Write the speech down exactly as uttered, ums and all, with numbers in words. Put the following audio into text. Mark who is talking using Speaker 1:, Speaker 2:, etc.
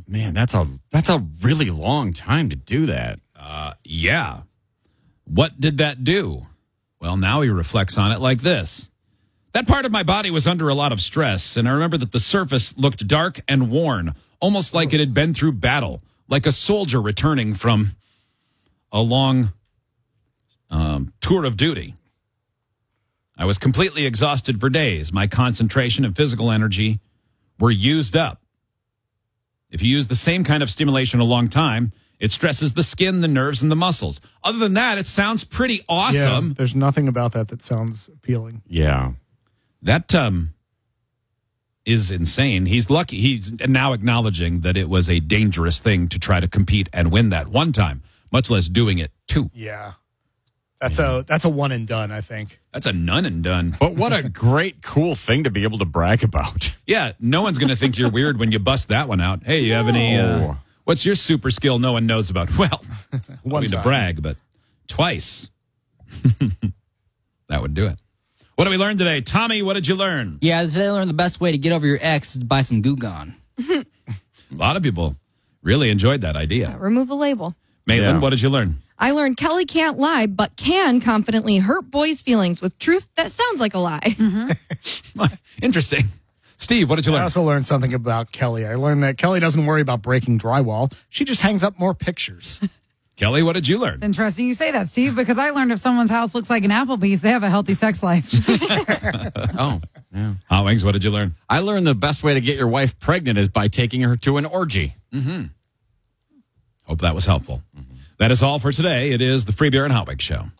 Speaker 1: Man, that's a that's a really long time to do that.
Speaker 2: Uh, yeah. What did that do? Well, now he reflects on it like this. That part of my body was under a lot of stress, and I remember that the surface looked dark and worn, almost like it had been through battle, like a soldier returning from a long um, tour of duty. I was completely exhausted for days. My concentration and physical energy were used up. If you use the same kind of stimulation a long time, it stresses the skin, the nerves, and the muscles. Other than that, it sounds pretty awesome.
Speaker 3: Yeah, there's nothing about that that sounds appealing.
Speaker 1: Yeah.
Speaker 2: That um, is insane. He's lucky. He's now acknowledging that it was a dangerous thing to try to compete and win that one time, much less doing it two.
Speaker 3: Yeah. That's a that's a one and done, I think.
Speaker 2: That's a none and done.
Speaker 1: But what a great, cool thing to be able to brag about.
Speaker 2: Yeah, no one's going to think you're weird when you bust that one out. Hey, you have any, uh, what's your super skill no one knows about? Well, I
Speaker 3: One
Speaker 2: mean to
Speaker 3: time.
Speaker 2: brag, but twice. That would do it. What did we learn today? Tommy, what did you learn?
Speaker 4: Yeah, today I learned the best way to get over your ex is to buy some Goo Gone.
Speaker 2: A lot of people really enjoyed that idea.
Speaker 5: Remove the label.
Speaker 2: Maitland,
Speaker 1: Yeah.
Speaker 2: what did you learn?
Speaker 5: I learned Kelly can't lie, but can confidently hurt boys' feelings with truth that sounds like a lie.
Speaker 2: Interesting. Steve, what did you
Speaker 3: I
Speaker 2: learn?
Speaker 3: also learned something about Kelly. I learned that Kelly doesn't worry about breaking drywall. She just hangs up more pictures.
Speaker 2: Kelly, what did you learn?
Speaker 6: Interesting you say that, Steve, because I learned if someone's house looks like an Applebee's, they have a healthy sex life.
Speaker 1: Oh, yeah.
Speaker 2: Hot Wings, what did you learn?
Speaker 1: I learned the best way to get your wife pregnant is by taking her to an orgy.
Speaker 2: Hope that was helpful. That is all for today. It is the Free Beer and Hot Wings Show.